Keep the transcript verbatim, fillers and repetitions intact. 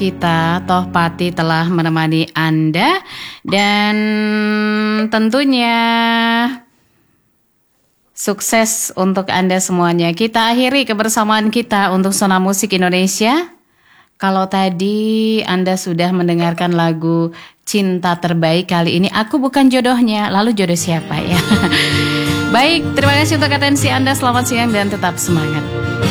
Kita Toh Pati telah menemani Anda dan tentunya sukses untuk Anda semuanya. Kita akhiri kebersamaan kita untuk Zona Musik Indonesia. Kalau tadi Anda sudah mendengarkan lagu Cinta Terbaik, kali ini Aku Bukan Jodohnya. Lalu jodoh siapa ya? Baik, terima kasih untuk atensi Anda. Selamat siang dan tetap semangat.